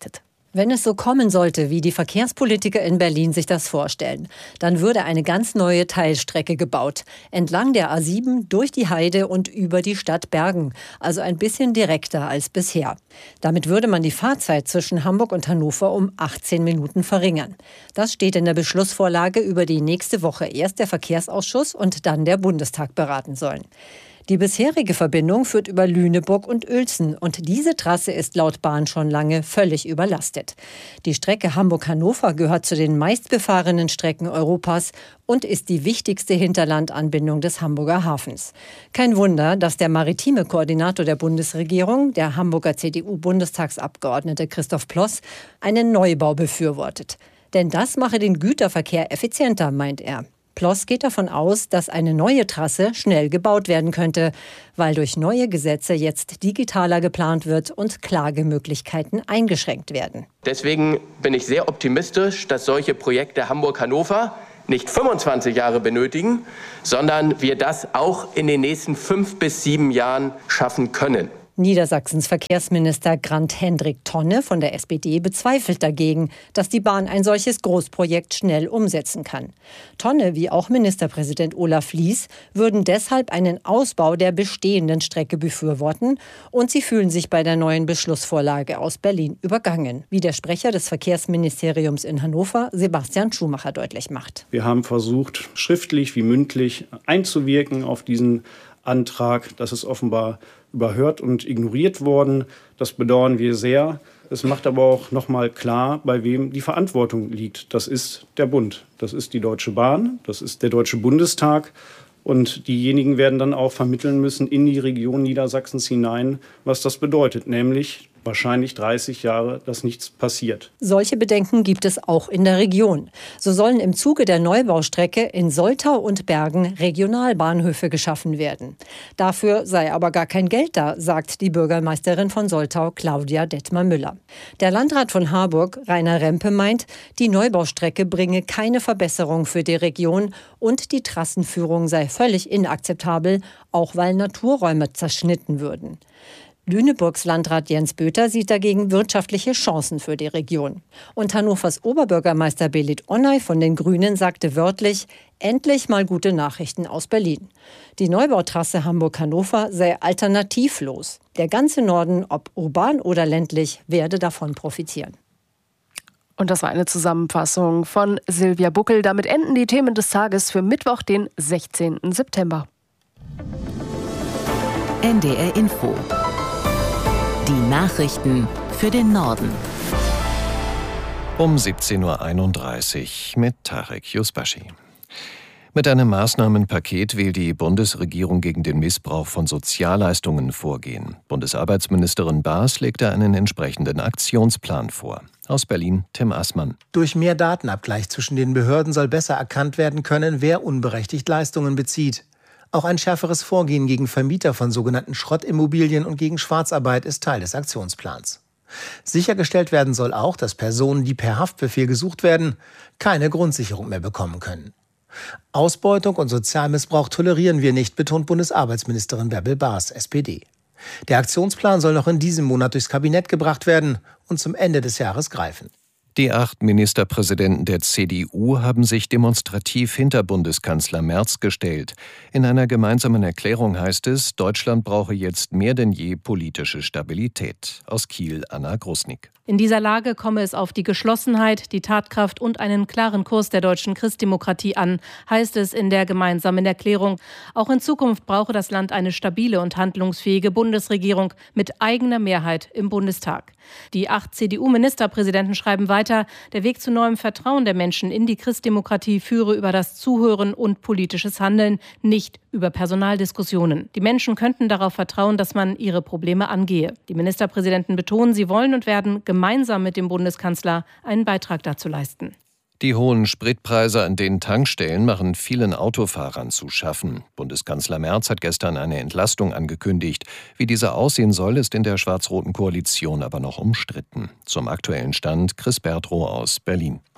Wenn es so kommen sollte, wie die Verkehrspolitiker in Berlin sich das vorstellen, dann würde eine ganz neue Teilstrecke gebaut. Entlang der A7, durch die Heide und über die Stadt Bergen. Also ein bisschen direkter als bisher. Damit würde man die Fahrzeit zwischen Hamburg und Hannover um 18 Minuten verringern. Das steht in der Beschlussvorlage, über die nächste Woche erst der Verkehrsausschuss und dann der Bundestag beraten sollen. Die bisherige Verbindung führt über Lüneburg und Uelzen und diese Trasse ist laut Bahn schon lange völlig überlastet. Die Strecke Hamburg-Hannover gehört zu den meistbefahrenen Strecken Europas und ist die wichtigste Hinterlandanbindung des Hamburger Hafens. Kein Wunder, dass der maritime Koordinator der Bundesregierung, der Hamburger CDU-Bundestagsabgeordnete Christoph Ploss, einen Neubau befürwortet. Denn das mache den Güterverkehr effizienter, meint er. Ploss geht davon aus, dass eine neue Trasse schnell gebaut werden könnte, weil durch neue Gesetze jetzt digitaler geplant wird und Klagemöglichkeiten eingeschränkt werden. Deswegen bin ich sehr optimistisch, dass solche Projekte Hamburg-Hannover nicht 25 Jahre benötigen, sondern wir das auch in den nächsten 5 bis 7 Jahren schaffen können. Niedersachsens Verkehrsminister Grant-Hendrik Tonne von der SPD bezweifelt dagegen, dass die Bahn ein solches Großprojekt schnell umsetzen kann. Tonne, wie auch Ministerpräsident Olaf Lies, würden deshalb einen Ausbau der bestehenden Strecke befürworten und sie fühlen sich bei der neuen Beschlussvorlage aus Berlin übergangen, wie der Sprecher des Verkehrsministeriums in Hannover, Sebastian Schumacher, deutlich macht. Wir haben versucht, schriftlich wie mündlich einzuwirken auf diesen Antrag. Das ist offenbar überhört und ignoriert worden. Das bedauern wir sehr. Es macht aber auch noch mal klar, bei wem die Verantwortung liegt. Das ist der Bund, das ist die Deutsche Bahn, das ist der Deutsche Bundestag. Und diejenigen werden dann auch vermitteln müssen in die Region Niedersachsens hinein, was das bedeutet, nämlich wahrscheinlich 30 Jahre, dass nichts passiert. Solche Bedenken gibt es auch in der Region. So sollen im Zuge der Neubaustrecke in Soltau und Bergen Regionalbahnhöfe geschaffen werden. Dafür sei aber gar kein Geld da, sagt die Bürgermeisterin von Soltau, Claudia Detmer-Müller. Der Landrat von Harburg, Rainer Rempe, meint, die Neubaustrecke bringe keine Verbesserung für die Region und die Trassenführung sei völlig inakzeptabel, auch weil Naturräume zerschnitten würden. Lüneburgs Landrat Jens Böter sieht dagegen wirtschaftliche Chancen für die Region. Und Hannovers Oberbürgermeister Belit Onay von den Grünen sagte wörtlich, endlich mal gute Nachrichten aus Berlin. Die Neubautrasse Hamburg-Hannover sei alternativlos. Der ganze Norden, ob urban oder ländlich, werde davon profitieren. Und das war eine Zusammenfassung von Silvia Buckel. Damit enden die Themen des Tages für Mittwoch, den 16. September. NDR Info. Die Nachrichten für den Norden. Um 17.31 Uhr mit Tarek Yusbashi. Mit einem Maßnahmenpaket will die Bundesregierung gegen den Missbrauch von Sozialleistungen vorgehen. Bundesarbeitsministerin Baas legte einen entsprechenden Aktionsplan vor. Aus Berlin, Tim Assmann. Durch mehr Datenabgleich zwischen den Behörden soll besser erkannt werden können, wer unberechtigt Leistungen bezieht. Auch ein schärferes Vorgehen gegen Vermieter von sogenannten Schrottimmobilien und gegen Schwarzarbeit ist Teil des Aktionsplans. Sichergestellt werden soll auch, dass Personen, die per Haftbefehl gesucht werden, keine Grundsicherung mehr bekommen können. Ausbeutung und Sozialmissbrauch tolerieren wir nicht, betont Bundesarbeitsministerin Bärbel Baas, SPD. Der Aktionsplan soll noch in diesem Monat durchs Kabinett gebracht werden und zum Ende des Jahres greifen. Die 8 Ministerpräsidenten der CDU haben sich demonstrativ hinter Bundeskanzler Merz gestellt. In einer gemeinsamen Erklärung heißt es, Deutschland brauche jetzt mehr denn je politische Stabilität. Aus Kiel, Anna Grosnick. In dieser Lage komme es auf die Geschlossenheit, die Tatkraft und einen klaren Kurs der deutschen Christdemokratie an, heißt es in der gemeinsamen Erklärung. Auch in Zukunft brauche das Land eine stabile und handlungsfähige Bundesregierung mit eigener Mehrheit im Bundestag. Die 8 CDU-Ministerpräsidenten schreiben weiter, der Weg zu neuem Vertrauen der Menschen in die Christdemokratie führe über das Zuhören und politisches Handeln, nicht über Personaldiskussionen. Die Menschen könnten darauf vertrauen, dass man ihre Probleme angehe. Die Ministerpräsidenten betonen, sie wollen und werden gemeinsam mit dem Bundeskanzler einen Beitrag dazu leisten. Die hohen Spritpreise an den Tankstellen machen vielen Autofahrern zu schaffen. Bundeskanzler Merz hat gestern eine Entlastung angekündigt. Wie diese aussehen soll, ist in der schwarz-roten Koalition aber noch umstritten. Zum aktuellen Stand Chris Bertrow aus Berlin.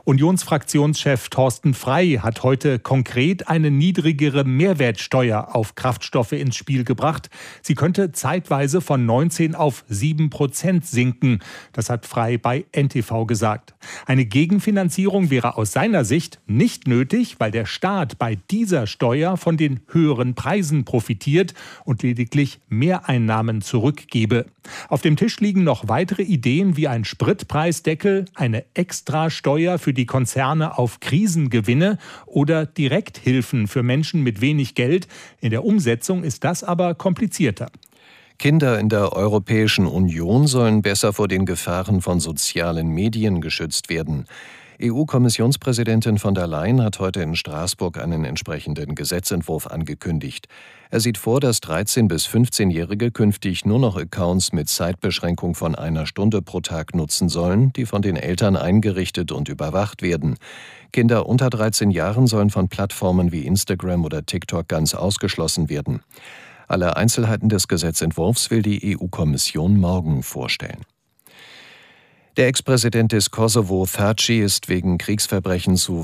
Unionsfraktionschef Thorsten Frey hat heute konkret eine niedrigere Mehrwertsteuer auf Kraftstoffe ins Spiel gebracht. Sie könnte zeitweise von 19 auf 7% sinken. Das hat Frey bei NTV gesagt. Eine Gegenfinanzierung wäre aus seiner Sicht nicht nötig, weil der Staat bei dieser Steuer von den höheren Preisen profitiert und lediglich Mehreinnahmen zurückgebe. Auf dem Tisch liegen noch weitere Ideen wie ein Spritpreisdeckel, eine Extrasteuer für die Konzerne auf Krisengewinne oder Direkthilfen für Menschen mit wenig Geld. In der Umsetzung ist das aber komplizierter. Kinder in der Europäischen Union sollen besser vor den Gefahren von sozialen Medien geschützt werden. EU-Kommissionspräsidentin von der Leyen hat heute in Straßburg einen entsprechenden Gesetzentwurf angekündigt. Er sieht vor, dass 13- bis 15-Jährige künftig nur noch Accounts mit Zeitbeschränkung von 1 Stunde pro Tag nutzen sollen, die von den Eltern eingerichtet und überwacht werden. Kinder unter 13 Jahren sollen von Plattformen wie Instagram oder TikTok ganz ausgeschlossen werden. Alle Einzelheiten des Gesetzentwurfs will die EU-Kommission morgen vorstellen. Der Ex-Präsident des Kosovo, Thaçi, ist wegen Kriegsverbrechen zu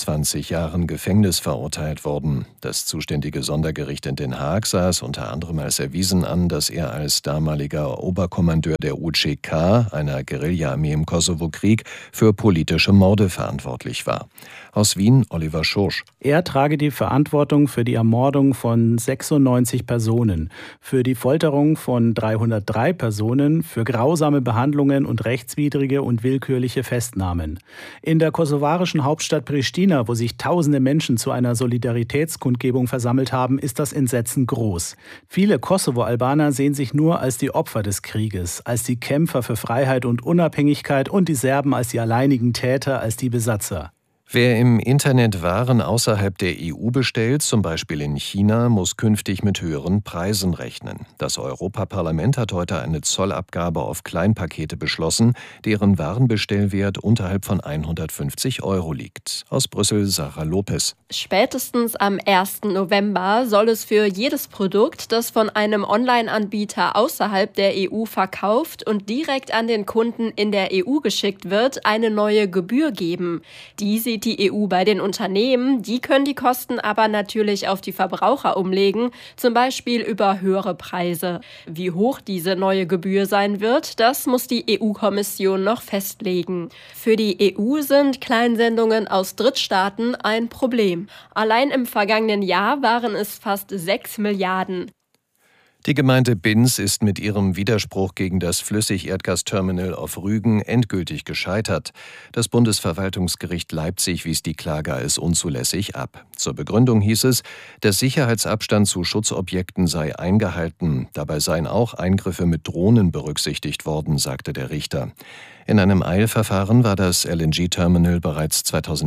25 Jahren Gefängnis verurteilt worden. Das zuständige Sondergericht in Den Haag sah es unter anderem als erwiesen an, dass er als damaliger Oberkommandeur der UÇK, einer Guerilla-Armee im Kosovo-Krieg, für politische Morde verantwortlich war. Aus Wien, Oliver Schorsch. Er trage die Verantwortung für die Ermordung von 96 Personen, für die Folterung von 303 Personen, für grausame Behandlungen und rechtswidrige und willkürliche Festnahmen. In der kosovarischen Hauptstadt Pristina, wo sich tausende Menschen zu einer Solidaritätskundgebung versammelt haben, ist das Entsetzen groß. Viele Kosovo-Albaner sehen sich nur als die Opfer des Krieges, als die Kämpfer für Freiheit und Unabhängigkeit und die Serben als die alleinigen Täter, als die Besatzer. Wer im Internet Waren außerhalb der EU bestellt, zum Beispiel in China, muss künftig mit höheren Preisen rechnen. Das Europaparlament hat heute eine Zollabgabe auf Kleinpakete beschlossen, deren Warenbestellwert unterhalb von 150 € liegt. Aus Brüssel, Sarah Lopez. Spätestens am 1. November soll es für jedes Produkt, das von einem Online-Anbieter außerhalb der EU verkauft und direkt an den Kunden in der EU geschickt wird, eine neue Gebühr geben. Die sieht die EU bei den Unternehmen, die können die Kosten aber natürlich auf die Verbraucher umlegen, zum Beispiel über höhere Preise. Wie hoch diese neue Gebühr sein wird, das muss die EU-Kommission noch festlegen. Für die EU sind Kleinsendungen aus Drittstaaten ein Problem. Allein im vergangenen Jahr waren es fast 6 Milliarden. Die Gemeinde Binz ist mit ihrem Widerspruch gegen das Flüssigerdgasterminal auf Rügen endgültig gescheitert. Das Bundesverwaltungsgericht Leipzig wies die Klage als unzulässig ab. Zur Begründung hieß es, der Sicherheitsabstand zu Schutzobjekten sei eingehalten. Dabei seien auch Eingriffe mit Drohnen berücksichtigt worden, sagte der Richter. In einem Eilverfahren war das LNG-Terminal bereits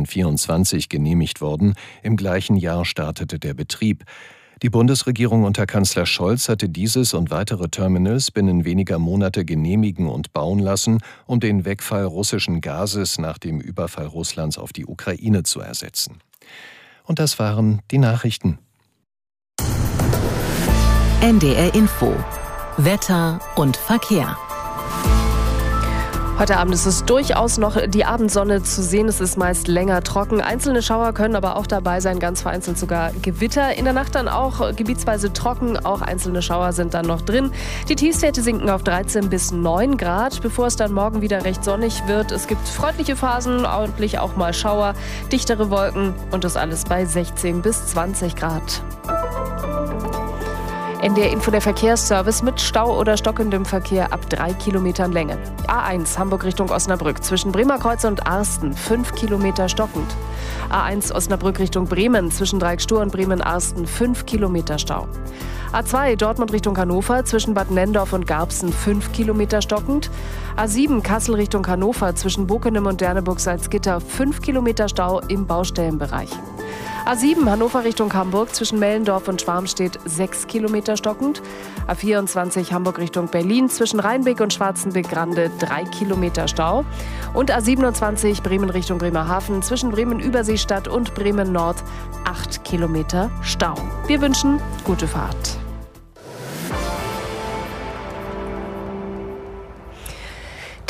2024 genehmigt worden. Im gleichen Jahr startete der Betrieb. Die Bundesregierung unter Kanzler Scholz hatte dieses und weitere Terminals binnen weniger Monate genehmigen und bauen lassen, um den Wegfall russischen Gases nach dem Überfall Russlands auf die Ukraine zu ersetzen. Und das waren die Nachrichten. NDR Info. Wetter und Verkehr. Heute Abend ist es durchaus noch die Abendsonne zu sehen. Es ist meist länger trocken. Einzelne Schauer können aber auch dabei sein, ganz vereinzelt sogar Gewitter. In der Nacht dann auch gebietsweise trocken, auch einzelne Schauer sind dann noch drin. Die Tiefstwerte sinken auf 13 bis 9 Grad, bevor es dann morgen wieder recht sonnig wird. Es gibt freundliche Phasen, ordentlich auch mal Schauer, dichtere Wolken und das alles bei 16 bis 20 Grad. NDR Info, der Verkehrsservice mit Stau oder stockendem Verkehr ab 3 Kilometern Länge. A1 Hamburg Richtung Osnabrück zwischen Bremerkreuz und Arsten 5 Kilometer stockend. A1 Osnabrück Richtung Bremen zwischen Dreieckstur und Bremen-Arsten 5 Kilometer Stau. A2 Dortmund Richtung Hannover zwischen Bad Nendorf und Garbsen 5 Kilometer stockend. A7 Kassel Richtung Hannover zwischen Bokenem und Derneburg-Salzgitter 5 Kilometer Stau im Baustellenbereich. A7 Hannover Richtung Hamburg zwischen Mellendorf und Schwarmstedt 6 Kilometer stockend. A24 Hamburg Richtung Berlin zwischen Rheinbeck und Schwarzenbeck-Grande 3 Kilometer Stau. Und A27 Bremen Richtung Bremerhaven zwischen Bremen-Überseestadt und Bremen-Nord 8 Kilometer Stau. Wir wünschen gute Fahrt.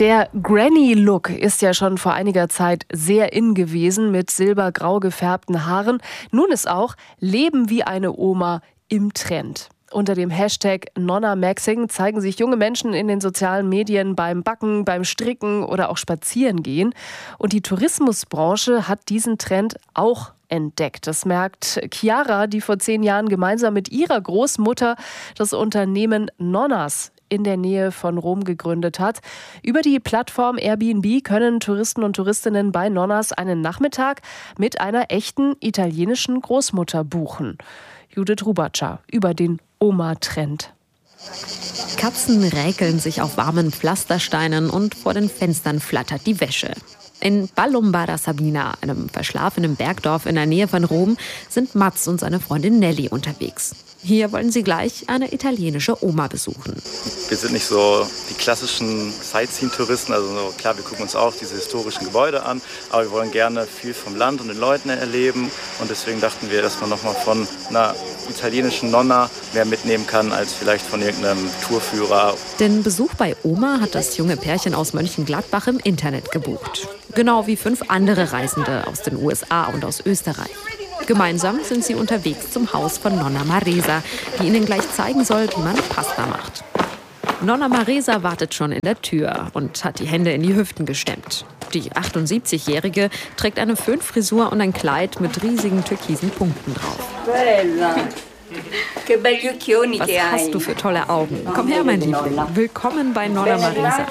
Der Granny-Look ist ja schon vor einiger Zeit sehr in gewesen mit silbergrau gefärbten Haaren. Nun ist auch Leben wie eine Oma im Trend. Unter dem Hashtag NonnaMaxing zeigen sich junge Menschen in den sozialen Medien beim Backen, beim Stricken oder auch Spazierengehen. Und die Tourismusbranche hat diesen Trend auch entdeckt. Das merkt Chiara, die vor 10 Jahren gemeinsam mit ihrer Großmutter das Unternehmen Nonnas in der Nähe von Rom gegründet hat. Über die Plattform Airbnb können Touristen und Touristinnen bei Nonnas einen Nachmittag mit einer echten italienischen Großmutter buchen. Judith Rubatscher über den Oma-Trend. Katzen räkeln sich auf warmen Pflastersteinen und vor den Fenstern flattert die Wäsche. In Ballombara Sabina, einem verschlafenen Bergdorf in der Nähe von Rom, sind Mats und seine Freundin Nelly unterwegs. Hier wollen sie gleich eine italienische Oma besuchen. Wir sind nicht so die klassischen Sightseeing-Touristen, also so, klar, wir gucken uns auch diese historischen Gebäude an, aber wir wollen gerne viel vom Land und den Leuten erleben und deswegen dachten wir, dass man nochmal von einer italienischen Nonna mehr mitnehmen kann als vielleicht von irgendeinem Tourführer. Den Besuch bei Oma hat das junge Pärchen aus Mönchengladbach im Internet gebucht. Genau wie 5 andere Reisende aus den USA und aus Österreich. Gemeinsam sind sie unterwegs zum Haus von Nonna Maresa, die ihnen gleich zeigen soll, wie man Pasta macht. Nonna Maresa wartet schon in der Tür und hat die Hände in die Hüften gestemmt. Die 78-Jährige trägt eine Föhnfrisur und ein Kleid mit riesigen türkisen Punkten drauf. Was hast du für tolle Augen? Komm her, mein Liebling. Willkommen bei Nonna Maresa.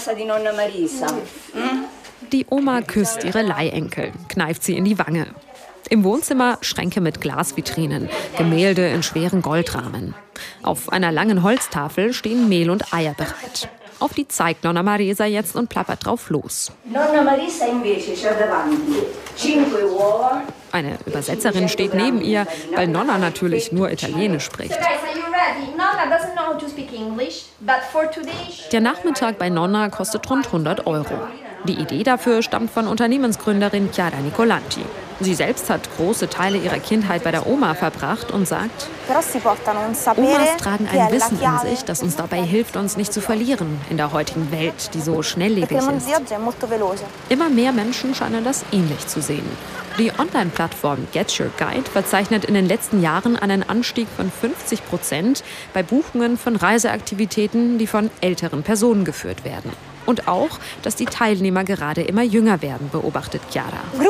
Die Oma küsst ihre Leihenkel, kneift sie in die Wange. Im Wohnzimmer Schränke mit Glasvitrinen, Gemälde in schweren Goldrahmen. Auf einer langen Holztafel stehen Mehl und Eier bereit. Auf die zeigt Nonna Maresa jetzt und plappert drauf los. Eine Übersetzerin steht neben ihr, weil Nonna natürlich nur Italienisch spricht. Der Nachmittag bei Nonna kostet rund 100 €. Die Idee dafür stammt von Unternehmensgründerin Chiara Nicolanti. Sie selbst hat große Teile ihrer Kindheit bei der Oma verbracht und sagt, Omas tragen ein Wissen in sich, das uns dabei hilft, uns nicht zu verlieren in der heutigen Welt, die so schnelllebig ist. Immer mehr Menschen scheinen das ähnlich zu sehen. Die Online-Plattform Get Your Guide verzeichnet in den letzten Jahren einen Anstieg von 50% bei Buchungen von Reiseaktivitäten, die von älteren Personen geführt werden. Und auch, dass die Teilnehmer gerade immer jünger werden, beobachtet Chiara.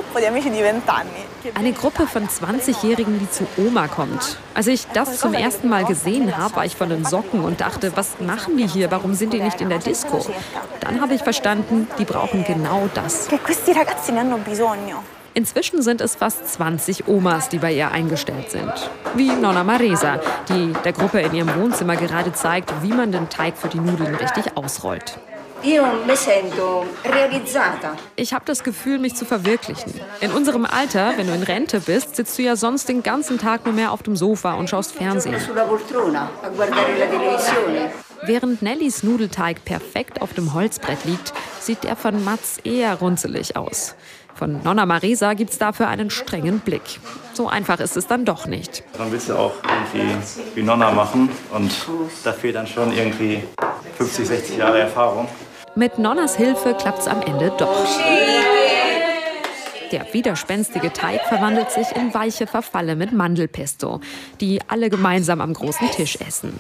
Eine Gruppe von 20-Jährigen, die zu Oma kommt. Als ich das zum ersten Mal gesehen habe, war ich von den Socken und dachte, was machen die hier? Warum sind die nicht in der Disco? Dann habe ich verstanden, die brauchen genau das. Inzwischen sind es fast 20 Omas, die bei ihr eingestellt sind. Wie Nonna Maresa, die der Gruppe in ihrem Wohnzimmer gerade zeigt, wie man den Teig für die Nudeln richtig ausrollt. Ich habe das Gefühl, mich zu verwirklichen. In unserem Alter, wenn du in Rente bist, sitzt du ja sonst den ganzen Tag nur mehr auf dem Sofa und schaust Fernsehen. Während Nellys Nudelteig perfekt auf dem Holzbrett liegt, sieht der von Mats eher runzelig aus. Von Nonna Maresa gibt's dafür einen strengen Blick. So einfach ist es dann doch nicht. Man will es ja auch irgendwie wie Nonna machen und da fehlt dann schon irgendwie 50, 60 Jahre Erfahrung. Mit Nonnas Hilfe klappt's am Ende doch. Der widerspenstige Teig verwandelt sich in weiche Verfalle mit Mandelpesto, die alle gemeinsam am großen Tisch essen.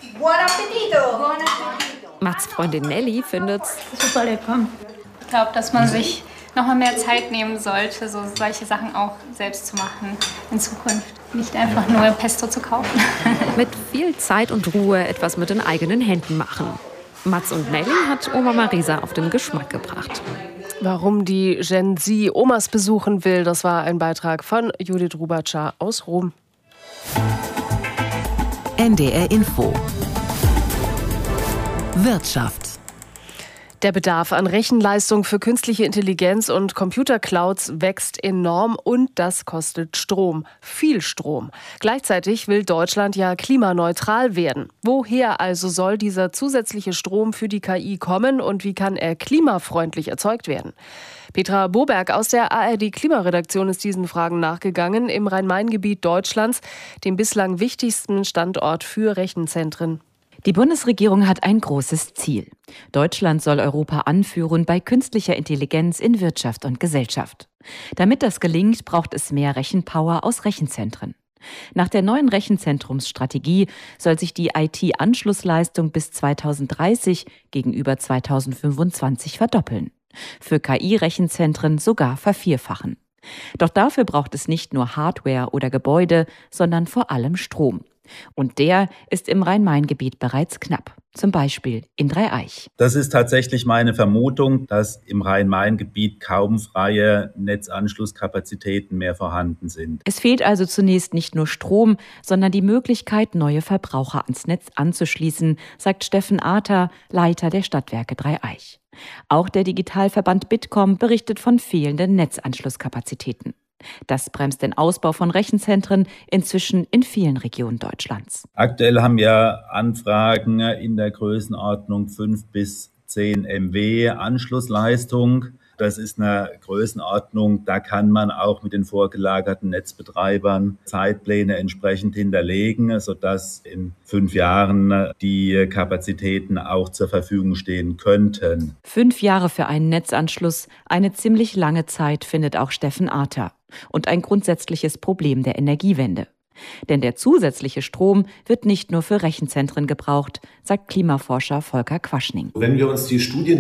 Mats Freundin Nelly findet's super lecker. Ich glaube, dass man sich noch mal mehr Zeit nehmen sollte, so solche Sachen auch selbst zu machen in Zukunft. Nicht einfach nur Pesto zu kaufen. Mit viel Zeit und Ruhe etwas mit den eigenen Händen machen. Mats und Nelly hat Oma Maresa auf den Geschmack gebracht. Warum die Gen Z Omas besuchen will, das war ein Beitrag von Judith Rubatscher aus Rom. NDR Info. Wirtschaft. Der Bedarf an Rechenleistung für künstliche Intelligenz und Computerclouds wächst enorm und das kostet Strom. Viel Strom. Gleichzeitig will Deutschland ja klimaneutral werden. Woher also soll dieser zusätzliche Strom für die KI kommen und wie kann er klimafreundlich erzeugt werden? Petra Boberg aus der ARD-Klimaredaktion ist diesen Fragen nachgegangen im Rhein-Main-Gebiet Deutschlands, dem bislang wichtigsten Standort für Rechenzentren. Die Bundesregierung hat ein großes Ziel. Deutschland soll Europa anführen bei künstlicher Intelligenz in Wirtschaft und Gesellschaft. Damit das gelingt, braucht es mehr Rechenpower aus Rechenzentren. Nach der neuen Rechenzentrumsstrategie soll sich die IT-Anschlussleistung bis 2030 gegenüber 2025 verdoppeln. Für KI-Rechenzentren sogar vervierfachen. Doch dafür braucht es nicht nur Hardware oder Gebäude, sondern vor allem Strom. Und der ist im Rhein-Main-Gebiet bereits knapp. Zum Beispiel in Dreieich. Das ist tatsächlich meine Vermutung, dass im Rhein-Main-Gebiet kaum freie Netzanschlusskapazitäten mehr vorhanden sind. Es fehlt also zunächst nicht nur Strom, sondern die Möglichkeit, neue Verbraucher ans Netz anzuschließen, sagt Steffen Arter, Leiter der Stadtwerke Dreieich. Auch der Digitalverband Bitkom berichtet von fehlenden Netzanschlusskapazitäten. Das bremst den Ausbau von Rechenzentren inzwischen in vielen Regionen Deutschlands. Aktuell haben wir Anfragen in der Größenordnung 5 bis 10 MW Anschlussleistung. Das ist eine Größenordnung, da kann man auch mit den vorgelagerten Netzbetreibern Zeitpläne entsprechend hinterlegen, sodass in 5 Jahren die Kapazitäten auch zur Verfügung stehen könnten. 5 Jahre für einen Netzanschluss, eine ziemlich lange Zeit, findet auch Steffen Arter. Und ein grundsätzliches Problem der Energiewende. Denn der zusätzliche Strom wird nicht nur für Rechenzentren gebraucht, sagt Klimaforscher Volker Quaschning. Wenn wir uns die Studien